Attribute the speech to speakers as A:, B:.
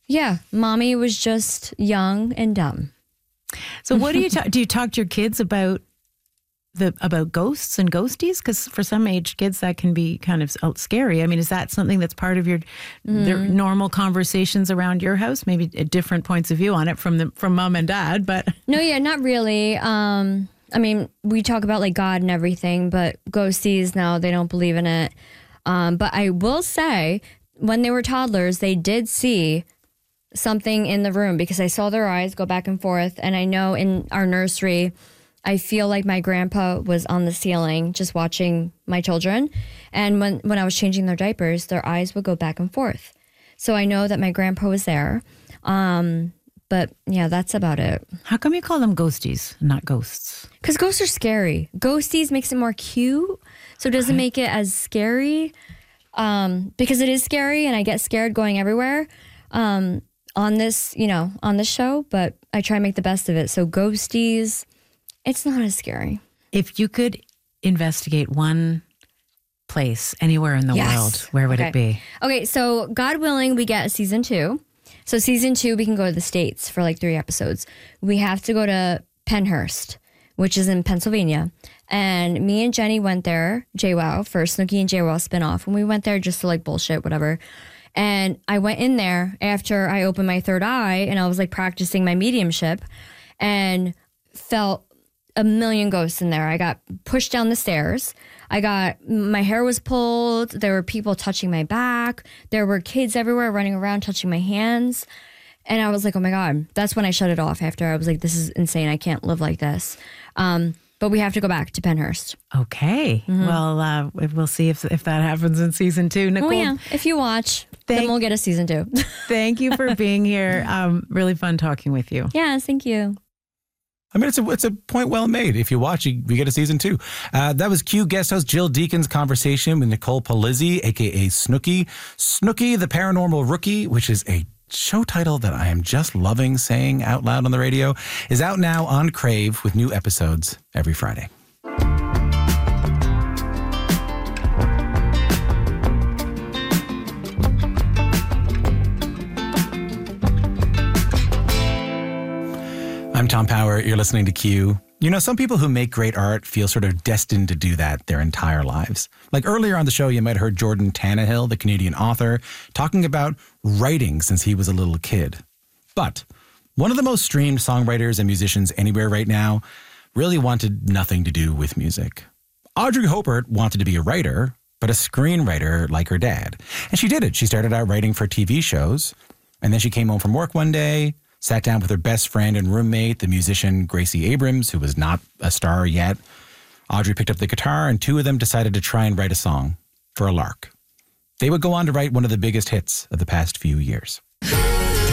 A: Yeah, mommy was just young and dumb.
B: So what do you talk to your kids about ghosts and ghosties? Because for some aged kids that can be kind of scary. I mean, is that something that's part of your their normal conversations around your house? Maybe different points of view on it from mom and dad, but
A: No, yeah, not really. I mean, we talk about like God and everything, but ghosties, no, they don't believe in it. But I will say, when they were toddlers, they did see something in the room because I saw their eyes go back and forth. And I know in our nursery, I feel like my grandpa was on the ceiling just watching my children. And when I was changing their diapers, their eyes would go back and forth. So I know that my grandpa was there. But yeah, that's about it.
B: How come you call them ghosties, not ghosts?
A: Because ghosts are scary. Ghosties makes it more cute. So it doesn't make it as scary. Because it is scary and I get scared going everywhere. On this show, but I try to make the best of it. So ghosties, it's not as scary.
B: If you could investigate one place anywhere in the world, where would it be?
A: Okay, so God willing, we get a season 2. So season 2, we can go to the States for like 3 episodes. We have to go to Pennhurst, which is in Pennsylvania. And me and Jenny went there, JWoww, for Snooki and JWoww spinoff. And we went there just to like bullshit, whatever. And I went in there after I opened my third eye and I was like practicing my mediumship and felt a million ghosts in there. I got pushed down the stairs. My hair was pulled. There were people touching my back. There were kids everywhere running around touching my hands. And I was like, oh my God. That's when I shut it off after I was like, this is insane. I can't live like this. But we have to go back to Pennhurst.
B: Okay. Mm-hmm. Well, we'll see if that happens in season 2. Nicole,
A: oh yeah. If you watch, then we'll get a season 2.
B: Thank you for being here. Really fun talking with you.
A: Yes, thank you.
C: I mean, it's a point well made. If you watch, we get a season 2. That was Q guest host Jill Deacon's conversation with Nicole Palizzi, a.k.a. Snooki. Snooki, the Paranormal Rookie, which is a show title that I am just loving saying out loud on the radio, is out now on Crave with new episodes every Friday. I'm Tom Power. You're listening to Q. You know, some people who make great art feel sort of destined to do that their entire lives. Like earlier on the show, you might have heard Jordan Tannehill, the Canadian author, talking about writing since he was a little kid. But one of the most streamed songwriters and musicians anywhere right now really wanted nothing to do with music. Audrey Hopert wanted to be a writer, but a screenwriter like her dad. And she did it. She started out writing for TV shows, and then she came home from work one day, sat down with her best friend and roommate, the musician Gracie Abrams, who was not a star yet. Audrey picked up the guitar, and 2 of them decided to try and write a song for a lark. They would go on to write one of the biggest hits of the past few years.